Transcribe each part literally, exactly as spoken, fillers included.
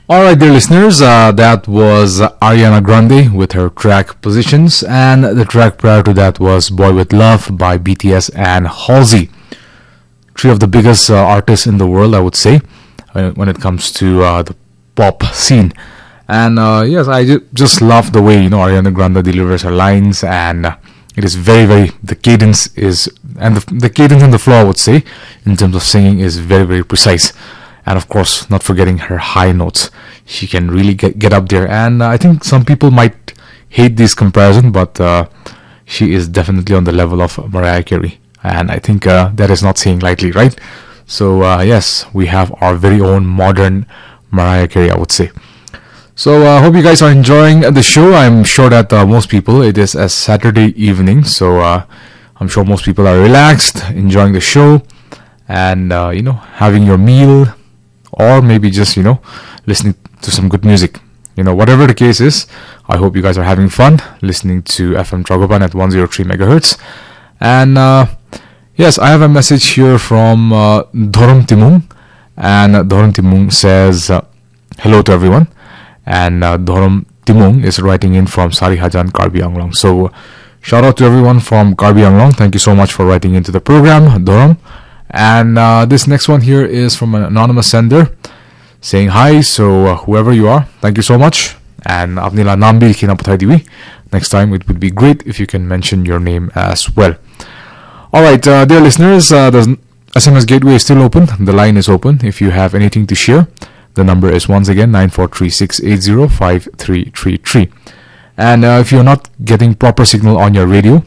All right, dear listeners, uh, that was Ariana Grande with her track Positions, and the track prior to that was Boy With Love by B T S and Halsey. Three of the biggest uh, artists in the world, I would say, uh, when it comes to uh, the pop scene. And uh, yes, I ju- just love the way, you know, Ariana Grande delivers her lines, and uh, it is very, very, the cadence is, and the, the cadence and the flow, I would say, in terms of singing is very, very precise. And of course, not forgetting her high notes. She can really get, get up there. And uh, I think some people might hate this comparison, but uh, she is definitely on the level of Mariah Carey. And I think uh, that is not saying lightly, right? So uh, yes, we have our very own modern Mariah Carey, I would say. So I uh, hope you guys are enjoying the show. I'm sure that uh, most people, it is a Saturday evening. So uh, I'm sure most people are relaxed, enjoying the show, and, uh, you know, having your meal, or maybe just, you know, listening to some good music. You know, whatever the case is, I hope you guys are having fun listening to F M Tragopan at one oh three megahertz. And uh, yes, I have a message here from uh, Dhorom Timung. And uh, Dhorom Timung says, uh, hello to everyone. And uh, Dhorom Timung is writing in from Sarihajan, Karbi Anglong. So shout out to everyone from Karbi Anglong. Thank you so much for writing into the program, Dhorom. And uh, this next one here is from an anonymous sender saying hi. So uh, whoever you are, thank you so much. And apnila naam bhi likhina pathai diwi. Next time it would be great if you can mention your name as well. All right, uh, dear listeners, uh, the S M S gateway is still open. The line is open. If you have anything to share, the number is once again nine four three six eight zero five three three three. And uh, if you're not getting proper signal on your radio,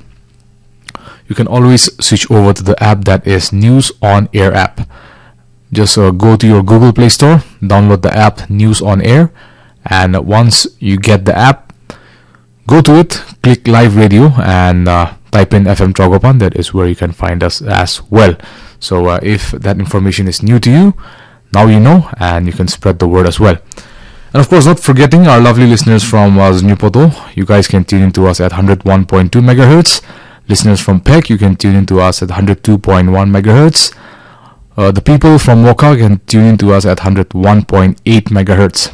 you can always switch over to the app that is News On Air app. Just uh, go to your Google Play Store, download the app News On Air, and once you get the app, go to it, click Live Radio, and uh, type in F M Tragopan. That is where you can find us as well. So uh, if that information is new to you, now you know, and you can spread the word as well. And of course, not forgetting our lovely listeners from uh, Zneupoto. You guys can tune in to us at one oh one point two megahertz. Listeners from P E C, you can tune in to us at one oh two point one megahertz. Uh, the people from Mocha can tune in to us at one oh one point eight megahertz.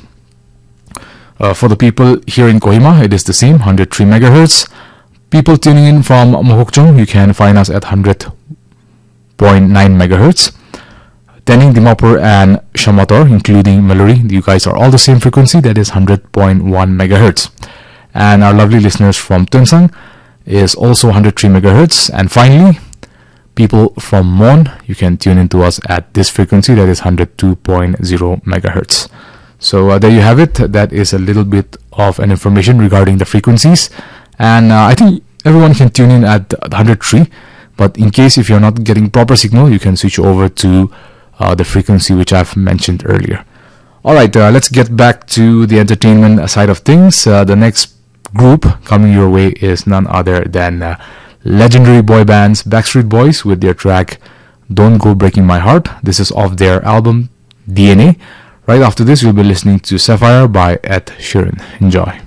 Uh, for the people here in Kohima, it is the same, one oh three megahertz. People tuning in from Mohokchung, you can find us at one hundred point nine megahertz. Tening, Dimapur, and Shamator, including Mallory, you guys are all the same frequency, that is one hundred point one megahertz. And our lovely listeners from Tuensang is also one oh three megahertz. And finally, people from Mon, you can tune in to us at this frequency, that is one oh two point oh megahertz. So uh, there you have it. That is a little bit of an information regarding the frequencies. And uh, I think everyone can tune in at one oh three, but in case if you're not getting proper signal, you can switch over to uh, the frequency which I've mentioned earlier. Alright, uh, let's get back to the entertainment side of things. Uh, the next group coming your way is none other than uh, legendary boy bands Backstreet Boys with their track Don't Go Breaking My Heart. This is off their album D N A. Right after this, we'll be listening to Sapphire by Ed Sheeran. Enjoy.